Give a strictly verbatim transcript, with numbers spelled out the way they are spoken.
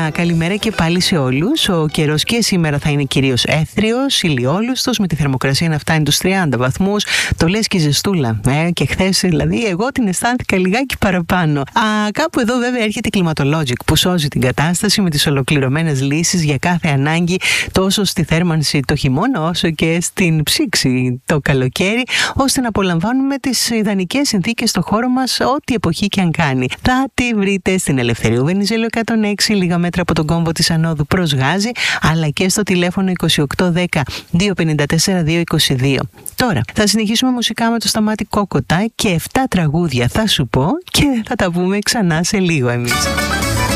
Μια καλημέρα και πάλι σε όλους. Ο καιρός και σήμερα θα είναι κυρίως έθριος, ηλιόλουστος, με τη θερμοκρασία να φτάνει τους τριάντα βαθμούς. Το λες και ζεστούλα. Ε, και χθες δηλαδή εγώ την αισθάνθηκα λιγάκι παραπάνω. Α, κάπου εδώ βέβαια έρχεται η Climatologic που σώζει την κατάσταση με τις ολοκληρωμένες λύσεις για κάθε ανάγκη, τόσο στη θέρμανση το χειμώνα όσο και στην ψήξη το καλοκαίρι, ώστε να απολαμβάνουμε τις ιδανικές συνθήκες στο χώρο μας, ό,τι εποχή και αν κάνει. Θα τη βρείτε στην Ελευθερίου Βενιζέλου εκατόν έξι, λίγα μέτρα από τον κόμβο της Ανόδου προς Γάζη, αλλά και στο τηλέφωνο είκοσι οκτώ δέκα δύο πενήντα τέσσερα δύο είκοσι δύο. Τώρα θα συνεχίσουμε μουσικά με το Σταμάτη Κόκοτα και επτά τραγούδια θα σου πω και θα τα πούμε ξανά σε λίγο εμείς.